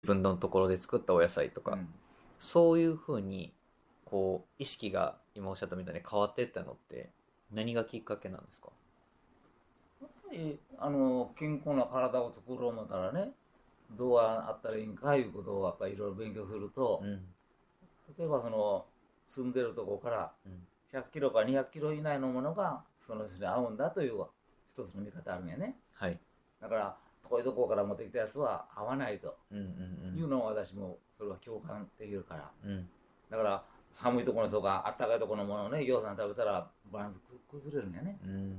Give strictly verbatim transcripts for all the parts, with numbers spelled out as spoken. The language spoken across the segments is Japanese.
自分のところで作ったお野菜とか、うん、そういうふうにこう意識が今おっしゃったみたいに変わっていったのって何がきっかけなんですか？ やっぱりあの健康な体を作ろう思ったらね、どうあったらいいんかいうことをやっぱりいろいろ勉強すると、うん、例えばその住んでるところからひゃくキロかにひゃくキロ以内のものがその人に合うんだという一つの見方あるんやね、はい、だから遠いところから持ってきたやつは合わないというのを私もそれは共感できるから、うん、だから寒いところの人があったかいところのものをね、ぎょうさん食べたらバランス崩れるんやね、うんうんうんうん、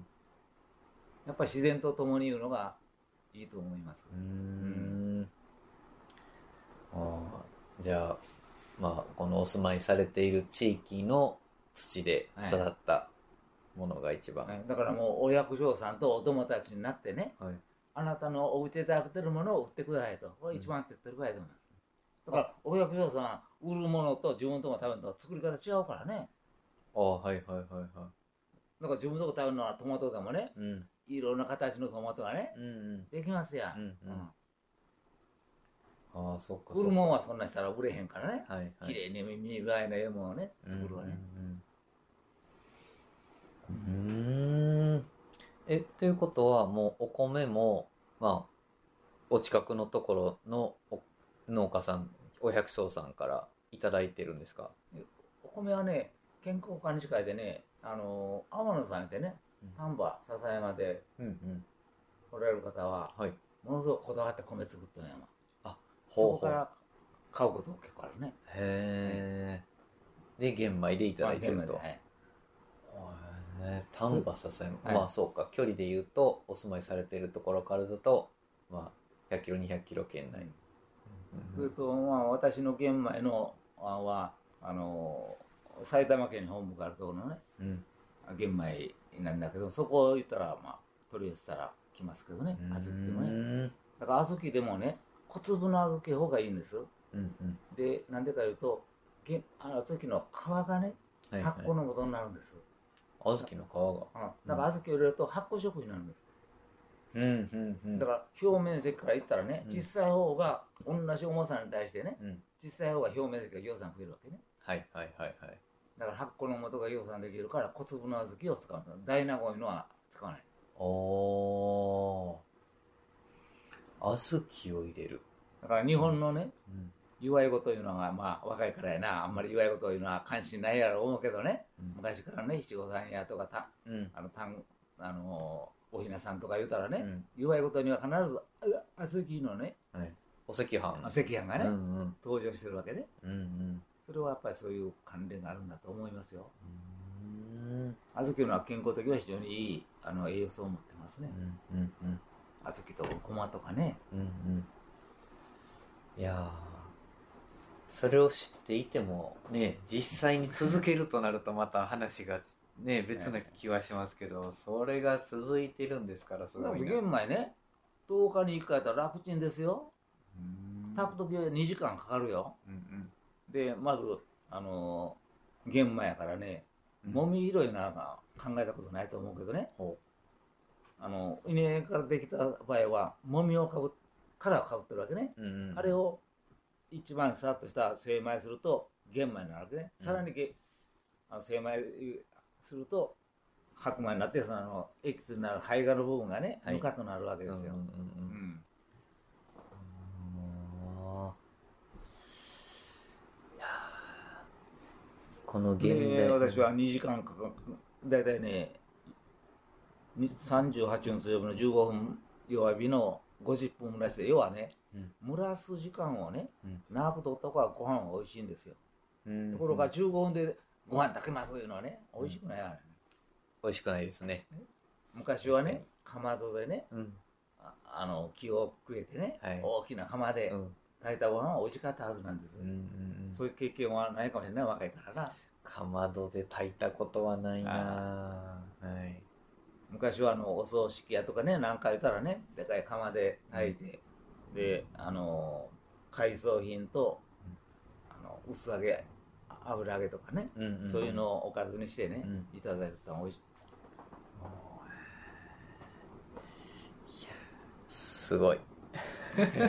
やっぱり自然と共に言うのがいいと思います。うーん、 あ、じゃあまあこのお住まいされている地域の土で育ったものが一番、 はいはい、だからもうお役所さんとお友達になってね、はい、あなたのお家で食べてるものを売ってくださいと、これ一番手っ取り早いと思います、うん、だからお役所さん売るものと自分のとこ食べるのと作り方違うからね。 ああ、はいはいはいはい。 だから自分のとこ食べるのはトマトでもね、うん、いろんな形のトマトがね、うんうん、できますやん、うんうん、 ああ、そっかそっか。 売るもんはそんなしたら売れへんからね、はいはい、きれいに見栄えのええものをね作るわね。 うん、うん、うん、えということはもうお米もまあお近くのところの農家さん、お百姓さんからいただいてるんですか？ お米はね、健康管理士会でね、あの天野さんいてね、丹波篠山でおられる方は、はい、ものすごくこだわって米作ってんやもん。あ、ほうほう、そこから買うこと結構あるね。 へえ、で玄米でいただいてると。丹波篠山、はい、まあそうか、距離で言うとお住まいされているところからだとまあひゃっキロにひゃっキロ圏内、うん、 それとまあ私の玄米のはあの埼玉県に本部があるところのね、うん、玄米なんだけど、そこを言ったらまあ取り寄せたら来ますけどね、小豆でもね。だから小豆でもね、小粒の小豆の方がいいんです、うんうん、でなんでかいうとあの小豆の皮がね、はいはい、発酵の元になるんです。 小豆の皮が、 うん、だから小豆を入れると発酵食品になるんです、うんうんうん、だから表面積から言ったらね、うん、小さい方が同じ重さに対してね、うん、小さい方が表面積が量産増えるわけね。はいはいはいはい。だから発酵の元が量産できるから小粒の小豆を使うんだ。大納言のは使わない。 おー、小豆を入れる。 だから日本のね、うん、祝い事というのがまあ若いからやな、あんまり祝い事というのは関心ないやろ思うけどね、うん、昔からね、七五三やとかた、うん、あのたんあのおひなさんとか言うたらね、うん、祝い事には必ず小豆のね、はい、 お赤飯お赤飯がね、うんうん、登場してるわけね、うんうん、それはやっぱりそういう関連があるんだと思いますよ。うん、小豆のは健康的は非常にいいあの栄養素を持ってますね、うんうんうん、小豆とごまとかね、うんうん、 いやそれを知っていてもね、実際に続けるとなるとまた話がね別な気はしますけど、それが続いてるんですからすごいな。 玄米ね、とおかにいっかいやったら楽ちんですよ。炊く時はにじかんかかるよ、うんうん、でまずあのー、玄米やからね、もみ色いな考えたことないと思うけどね、うん、あの稲からできた場合はもみをかぶからかぶってるわけね、うんうん、あれを一番さっとした精米すると玄米になるわけね、うん、さらにあの精米すると白米になって、そのエキスになる胚芽の部分がね、ぬかとなるわけですよ。 この現代私はにじかんかかる、だいたいねさんじゅうはちふん強火のじゅうごふん弱火のごじゅっぷん蒸らして、要はね、うん、蒸らす時間をね、うん、長くとった方がご飯は美味しいんですよ、うん、ところがじゅうごふんでご飯炊けますというのはね、美味しくない、うん、 美味しくないですね。 昔はね、かまどでね、うん、あ, あの木をくえてね、はい、大きな釜で炊いたご飯は美味しかったはずなんです、うんうんうん、そういう経験はないかもしれない、若いからな。 かまどで炊いたことはないな、はい、 昔はあのお葬式やとかね、何か言ったらね、でかい釜で炊いて、うん、であの海藻品と、うん、あの薄揚げ油揚げとかね、うんうんうん、そういうのをおかずにしてね、うん、いただいたら美味しい。 すごい